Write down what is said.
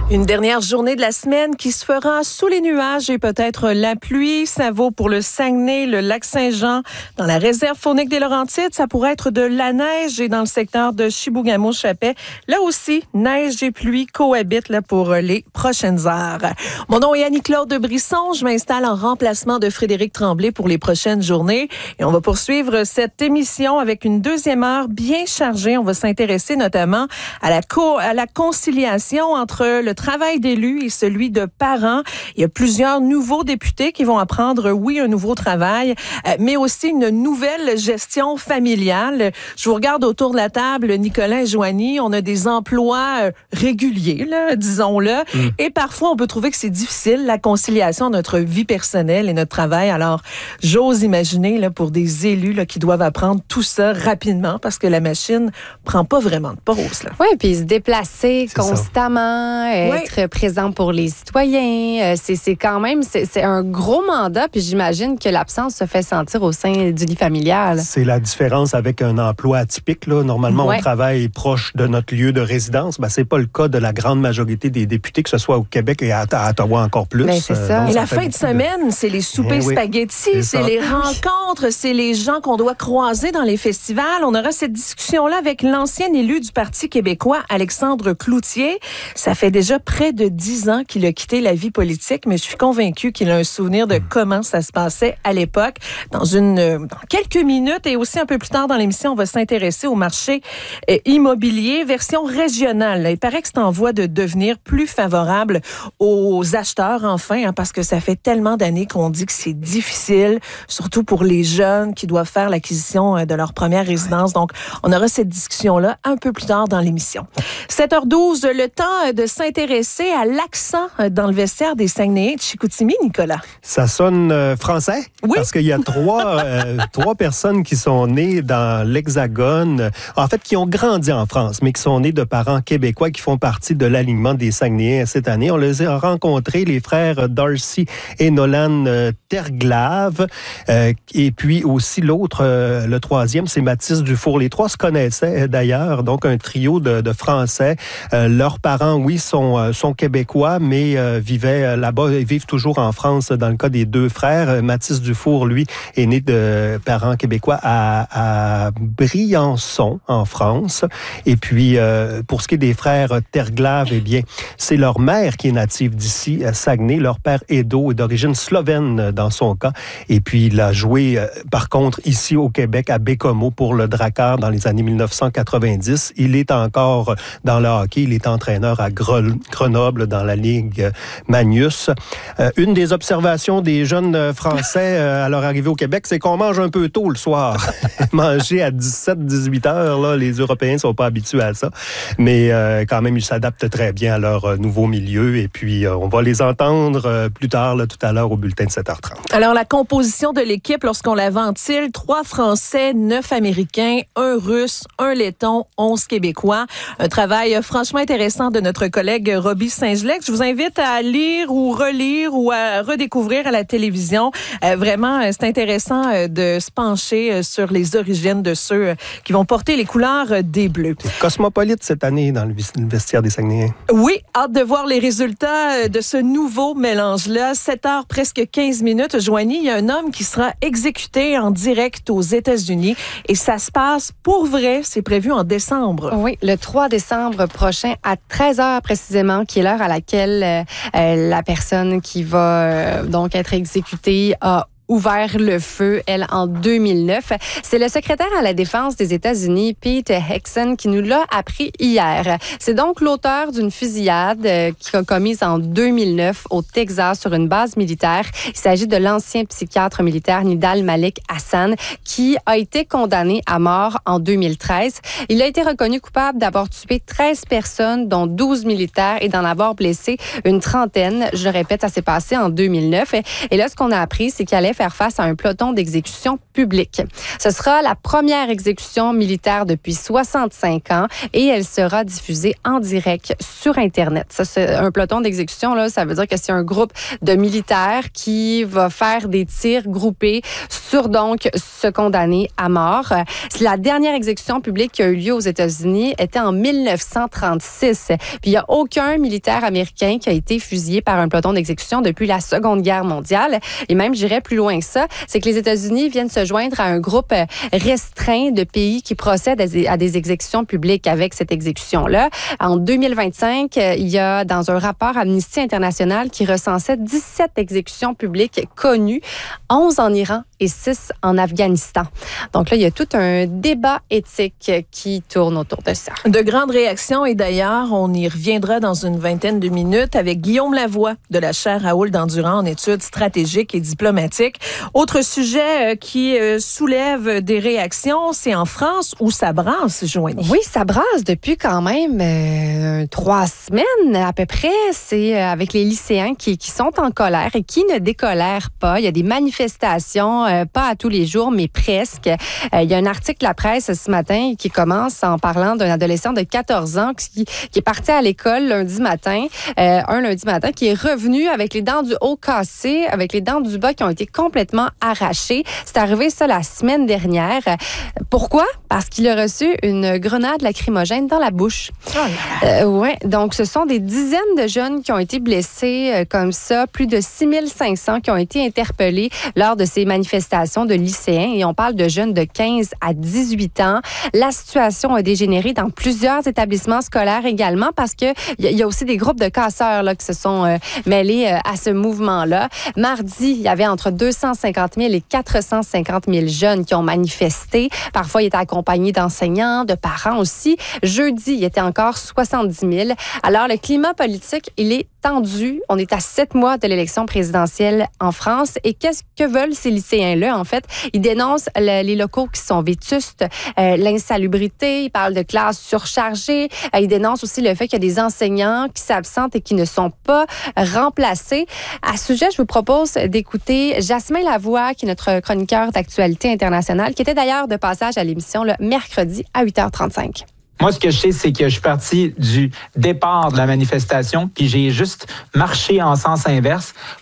Une dernière journée de la semaine qui se fera sous les nuages et peut-être la pluie. Ça vaut pour le Saguenay, le Lac-Saint-Jean. Dans la réserve faunique des Laurentides, ça pourrait être de la neige. Et dans le secteur de Chibougamau-Chapais, là aussi, neige et pluie cohabitent là, pour les prochaines heures. Mon nom est Annie-Claude de Brisson. Je m'installe en remplacement de Frédéric Tremblay pour les prochaines journées. Et on va poursuivre cette émission avec une deuxième heure bien chargée. On va s'intéresser notamment à la conciliation entre le travail d'élu et celui de parents. Il y a plusieurs nouveaux députés qui vont apprendre, oui, un nouveau travail, mais aussi une nouvelle gestion familiale. Je vous regarde autour de la table, Nicolas et Joanie, on a des emplois réguliers, là, disons-le, et parfois on peut trouver que c'est difficile, la conciliation entre notre vie personnelle et notre travail. Alors, j'ose imaginer là, pour des élus là, qui doivent apprendre tout ça rapidement parce que la machine prend pas vraiment de pause. Là. Oui, puis se déplacer constamment, être présent pour les citoyens. C'est quand même, c'est un gros mandat, puis j'imagine que l'absence se fait sentir au sein du lit familial. C'est la différence avec un emploi atypique. Là. Normalement, on travaille proche de notre lieu de résidence. Ben, c'est pas le cas de la grande majorité des députés, que ce soit au Québec et à Ottawa encore plus. Ben, c'est ça. Donc, et la fin de semaine, c'est les soupers spaghettis, c'est les rencontres, c'est les gens qu'on doit croiser dans les festivals. On aura cette discussion-là avec l'ancien élu du Parti québécois, Alexandre Cloutier. Ça fait déjà près de 10 ans qu'il a quitté la vie politique, mais je suis convaincue qu'il a un souvenir de comment ça se passait à l'époque. Dans quelques minutes et aussi un peu plus tard dans l'émission, on va s'intéresser au marché immobilier, version régionale. Il paraît que c'est en voie de devenir plus favorable aux acheteurs, enfin, parce que ça fait tellement d'années qu'on dit que c'est difficile, surtout pour les jeunes qui doivent faire l'acquisition de leur première résidence. Donc, on aura cette discussion-là un peu plus tard dans l'émission. 7h12, le temps de s'intéresser à l'accent dans le vestiaire des Saguenayens de Chicoutimi, Nicolas. Ça sonne français? Oui. Parce qu'il y a trois personnes qui sont nées dans l'Hexagone, en fait, qui ont grandi en France, mais qui sont nées de parents québécois qui font partie de l'alignement des Saguenayens cette année. On les a rencontrés, les frères Darcy et Nolan Terglave. Et puis aussi l'autre, le troisième, c'est Mathis Dufour. Les trois se connaissaient d'ailleurs, donc un trio de Français. Leurs parents, oui, sont québécois, mais vivaient là-bas et vivent toujours en France dans le cas des deux frères. Mathis Dufour, lui, est né de parents québécois à Briançon, en France. Et puis, pour ce qui est des frères Terglave, eh bien, c'est leur mère qui est native d'ici, à Saguenay. Leur père, Edo, est d'origine slovène dans son cas. Et puis, il a joué, par contre, ici au Québec, à Bécomo, pour le Drakkar dans les années 1990. Il est encore dans le hockey. Il est entraîneur à Grenoble dans la Ligue Magnus. Une des observations des jeunes Français à leur arrivée au Québec, c'est qu'on mange un peu tôt le soir. Manger à 17-18 heures, là, les Européens ne sont pas habitués à ça. Mais quand même, ils s'adaptent très bien à leur nouveau milieu. Et puis, on va les entendre plus tard, là, tout à l'heure, au bulletin de 7h30. Alors, la composition de l'équipe, lorsqu'on la ventile, 3 Français, 9 Américains, 1 Russe, 1 Letton, 11 Québécois. Un travail franchement intéressant de notre collègue Roby Saint-Gelais. Je vous invite à lire ou relire ou à redécouvrir à la télévision. Vraiment, c'est intéressant de se pencher sur les origines de ceux qui vont porter les couleurs des Bleus. Cosmopolite cette année dans le vestiaire des Saguenayens. Oui, hâte de voir les résultats de ce nouveau mélange-là. 7h, presque 15 minutes. Joanie, il y a un homme qui sera exécuté en direct aux États-Unis et ça se passe pour vrai. C'est prévu en décembre. Oui, le 3 décembre prochain à 13h précisément, qui est l'heure à laquelle la personne qui va donc être exécutée a ouvert le feu, elle, en 2009. C'est le secrétaire à la Défense des États-Unis, Pete Hexon, qui nous l'a appris hier. C'est donc l'auteur d'une fusillade qui a commise en 2009 au Texas sur une base militaire. Il s'agit de l'ancien psychiatre militaire Nidal Malik Hassan, qui a été condamné à mort en 2013. Il a été reconnu coupable d'avoir tué 13 personnes, dont 12 militaires, et d'en avoir blessé une trentaine. Je répète, ça s'est passé en 2009. Et là, ce qu'on a appris, c'est qu'il allait faire face à un peloton d'exécution publique. Ce sera la première exécution militaire depuis 65 ans et elle sera diffusée en direct sur Internet. Ça, c'est un peloton d'exécution, là, ça veut dire que c'est un groupe de militaires qui va faire des tirs groupés sur donc ce condamné à mort. La dernière exécution publique qui a eu lieu aux États-Unis était en 1936. Puis il n'y a aucun militaire américain qui a été fusillé par un peloton d'exécution depuis la Seconde Guerre mondiale. Et même, j'irais plus loin que ça, c'est que les États-Unis viennent se joindre à un groupe restreint de pays qui procèdent à des exécutions publiques avec cette exécution-là. En 2025, il y a dans un rapport Amnesty International qui recensait 17 exécutions publiques connues, 11 en Iran et 6 en Afghanistan. Donc là, il y a tout un débat éthique qui tourne autour de ça. De grandes réactions et d'ailleurs, on y reviendra dans une vingtaine de minutes avec Guillaume Lavoie de la chaire Raoul Dandurand en études stratégiques et diplomatiques. Autre sujet qui soulève des réactions, c'est en France où ça brasse, Joanie. Oui, ça brasse depuis quand même 3 semaines à peu près. C'est avec les lycéens qui sont en colère et qui ne décolèrent pas. Il y a des manifestations, pas à tous les jours, mais presque. Il y a un article La Presse ce matin qui commence en parlant d'un adolescent de 14 ans qui est parti à l'école lundi matin, qui est revenu avec les dents du haut cassées, avec les dents du bas qui ont été complètement arrachées. C'est arrivé ça la semaine dernière. Pourquoi? Parce qu'il a reçu une grenade lacrymogène dans la bouche. Ouais, donc ce sont des dizaines de jeunes qui ont été blessés comme ça, plus de 6500 qui ont été interpellés lors de ces manifestations de lycéens et on parle de jeunes de 15 à 18 ans. La situation a dégénéré dans plusieurs établissements scolaires également parce que il y a aussi des groupes de casseurs là, qui se sont mêlés à ce mouvement-là. Mardi, il y avait entre 250 000 et 450 000 jeunes qui ont manifesté. Parfois, ils étaient accompagnés d'enseignants, de parents aussi. Jeudi, il y était encore 70 000. Alors, le climat politique, il est tendu. On est à 7 mois de l'élection présidentielle en France. Et qu'est-ce que veulent ces lycéens-là, en fait? Ils dénoncent les locaux qui sont vétustes, l'insalubrité, ils parlent de classes surchargées. Ils dénoncent aussi le fait qu'il y a des enseignants qui s'absentent et qui ne sont pas remplacés. À ce sujet, je vous propose d'écouter Jasmin Lavoie, qui est notre chroniqueur d'actualité internationale, qui était d'ailleurs de passage à l'émission le mercredi à 8h35. Moi, ce que je sais, c'est que je suis parti du départ de la manifestation, puis j'ai juste marché en sens inverse